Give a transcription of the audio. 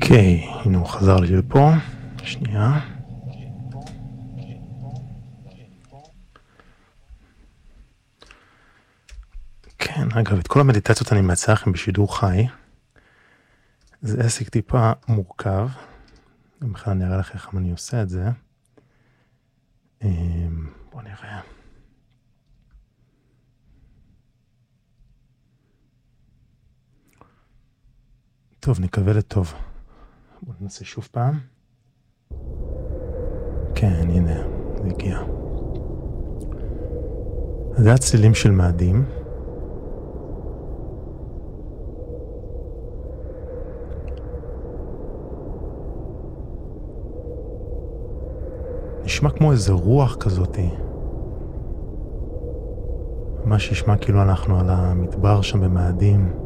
אוקיי, הנה הוא חזר לי לפה. שנייה. כן, אגב, את כל המדיטציות אני מצא לכם בשידור חי. זה עסק טיפה מורכב. בכלל אני אראה לך איך אני עושה את זה. בוא נראה. טוב, נקווה לטוב. בוא ננסה שוב פעם. כן, הנה, זה הגיע. זה הצלילים של מאדים. נשמע כמו איזה רוח כזאת. ממש ישמע כאילו אנחנו על המדבר שם במאדים.